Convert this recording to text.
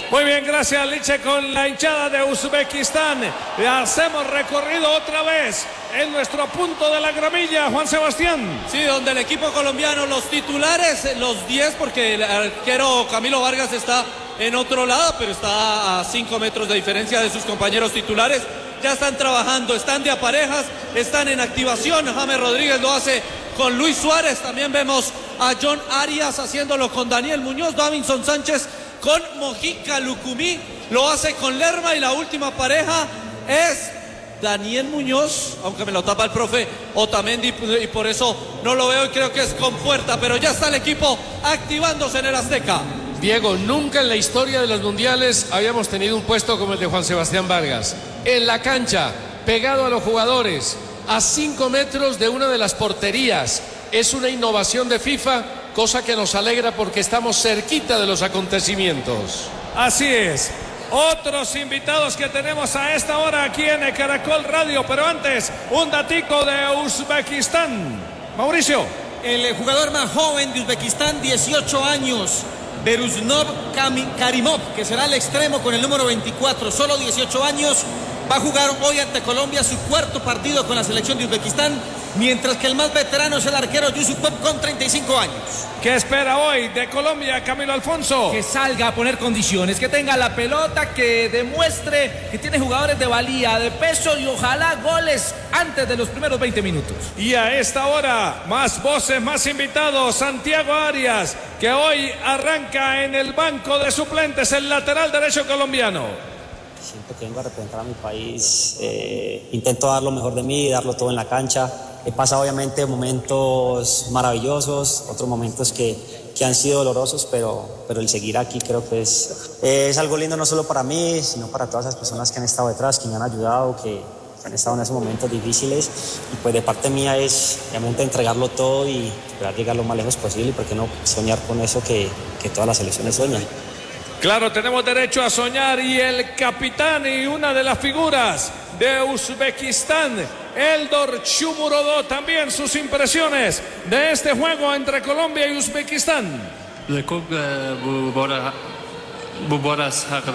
Muy bien, gracias Liche con la hinchada de Uzbekistán. Hacemos recorrido otra vez en nuestro punto de la gramilla, Juan Sebastián. Sí, donde el equipo colombiano, los titulares, los 10, porque el arquero Camilo Vargas está en otro lado, pero está a 5 metros de diferencia de sus compañeros titulares. Ya están trabajando, están de a parejas, están en activación. James Rodríguez lo hace con Luis Suárez. También vemos a John Arias haciéndolo con Daniel Muñoz. Davinson Sánchez con Mojica Lucumí. Lo hace con Lerma. Y la última pareja es Daniel Muñoz, aunque me lo tapa el profe Otamendi, y por eso no lo veo y creo que es con Puerta. Pero ya está el equipo activándose en el Azteca. Diego, nunca en la historia de los mundiales habíamos tenido un puesto como el de Juan Sebastián Vargas. En la cancha, pegado a los jugadores, a 5 metros de una de las porterías. Es una innovación de FIFA, cosa que nos alegra porque estamos cerquita de los acontecimientos. Así es. Otros invitados que tenemos a esta hora aquí en el Caracol Radio, pero antes, un datico de Uzbekistán. Mauricio. El jugador más joven de Uzbekistán, 18 años, Beruznov Karimov, que será el extremo con el número 24, solo 18 años, va a jugar hoy ante Colombia su cuarto partido con la selección de Uzbekistán, mientras que el más veterano es el arquero Yusupov con 35 años. ¿Qué espera hoy de Colombia, Camilo Alfonso? Que salga a poner condiciones, que tenga la pelota, que demuestre que tiene jugadores de valía, de peso y ojalá goles antes de los primeros 20 minutos. Y a esta hora, más voces, más invitados. Santiago Arias, que hoy arranca en el banco de suplentes, el lateral derecho colombiano. Siento que vengo a representar a mi país, intento dar lo mejor de mí, darlo todo en la cancha. He pasado obviamente momentos maravillosos, otros momentos que han sido dolorosos, pero el seguir aquí creo que es algo lindo no solo para mí, sino para todas las personas que han estado detrás, que me han ayudado, que han estado en esos momentos difíciles. Y pues de parte mía es obviamente entregarlo todo y esperar llegar lo más lejos posible y por qué no soñar con eso que todas las selecciones sueñan. Claro, tenemos derecho a soñar y el capitán y una de las figuras de Uzbekistán, Eldor Shomurodov, también sus impresiones de este juego entre Colombia y Uzbekistán.